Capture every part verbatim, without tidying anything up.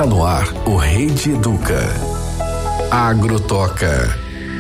Está no ar o Rede Educa. Agrotoca.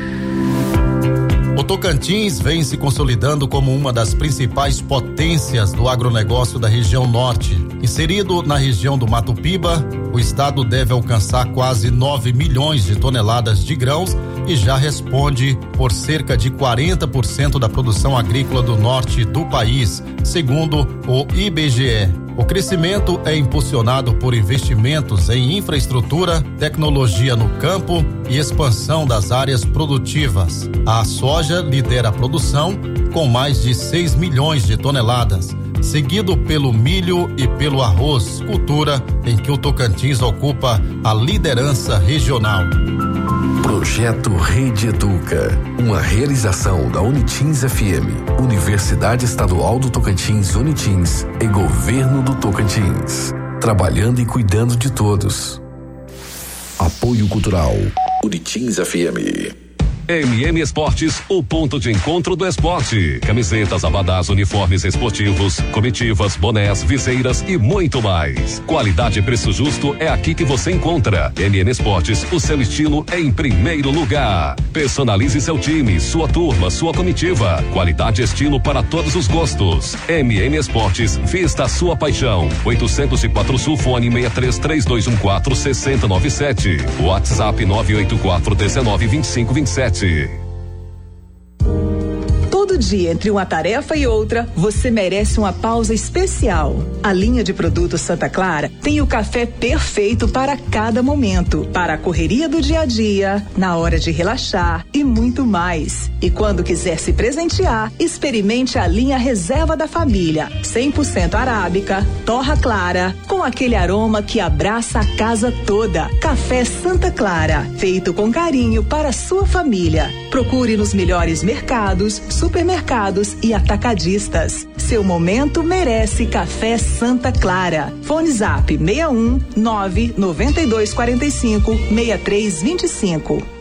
O Tocantins vem se consolidando como uma das principais potências do agronegócio da região norte. Inserido na região do Mato Piba, o estado deve alcançar quase nove milhões de toneladas de grãos e já responde por cerca de quarenta por cento da produção agrícola do norte do país, segundo o I B G E. O crescimento é impulsionado por investimentos em infraestrutura, tecnologia no campo e expansão das áreas produtivas. A soja lidera a produção com mais de seis milhões de toneladas, seguido pelo milho e pelo arroz, cultura em que o Tocantins ocupa a liderança regional. Projeto Rede Educa, uma realização da Unitins F M, Universidade Estadual do Tocantins Unitins e Governo do Tocantins, trabalhando e cuidando de todos. Apoio Cultural, Unitins F M. M M Esportes, o ponto de encontro do esporte. Camisetas, abadás, uniformes esportivos, comitivas, bonés, viseiras e muito mais. Qualidade e preço justo é aqui que você encontra. M M Esportes, o seu estilo é em primeiro lugar. Personalize seu time, sua turma, sua comitiva. Qualidade e estilo para todos os gostos. M M Esportes, vista a sua paixão. oitocentos e quatro Sul, fone seis três três dois um quatro seis zero nove sete. WhatsApp nove oito quatro um nove dois cinco dois sete. Todo dia, entre uma tarefa e outra, você merece uma pausa especial. A linha de produtos Santa Clara tem o café perfeito para cada momento, para a correria do dia a dia, na hora de relaxar e muito mais. E quando quiser se presentear, experimente a linha Reserva da Família, cem por cento arábica, torra clara, com aquele aroma que abraça a casa toda. Café Santa Clara, feito com carinho para a sua família. Procure nos melhores mercados, supermercados e atacadistas. Seu momento merece Café Santa Clara. Fone Zap seis um nove nove dois quatro cinco seis três dois cinco.